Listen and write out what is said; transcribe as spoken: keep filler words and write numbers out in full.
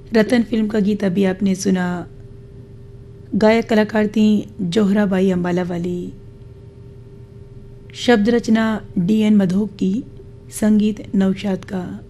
रतन film का गीत अभी आपने सुना। गायक कलाकार थी जोहराबाई अंबाला वाली। शब्द रचना डी एन मधोक की, संगीत नौशाद का।